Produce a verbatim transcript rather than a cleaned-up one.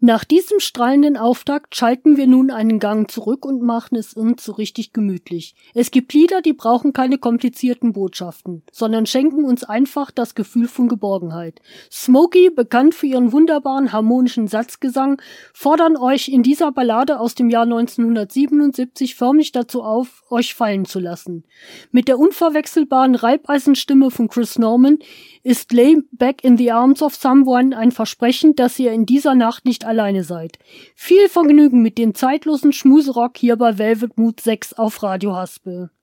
Nach diesem strahlenden Auftakt schalten wir nun einen Gang zurück und machen es uns so richtig gemütlich. Es gibt Lieder, die brauchen keine komplizierten Botschaften, sondern schenken uns einfach das Gefühl von Geborgenheit. Smokey, bekannt für ihren wunderbaren harmonischen Satzgesang, fordern euch in dieser Ballade aus dem Jahr neunzehnhundertsiebenundsiebzig förmlich dazu auf, euch fallen zu lassen. Mit der unverwechselbaren Reibeisenstimme von Chris Norman ist Lay Back in the Arms of Someone ein Versprechen, dass ihr in dieser Nacht nicht alleine seid. Viel Vergnügen mit dem zeitlosen Schmuserock hier bei Velvet Mood sechs auf Radio Haspel.